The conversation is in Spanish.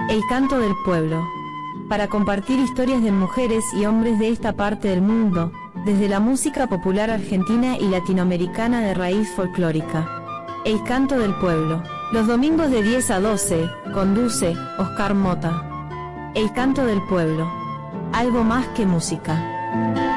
El canto del pueblo. Para compartir historias de mujeres y hombres de esta parte del mundo, desde la música popular argentina y latinoamericana de raíz folclórica. El canto del pueblo. Los domingos de 10 a 12, conduce Oscar Mota. El canto del pueblo. Algo más que música.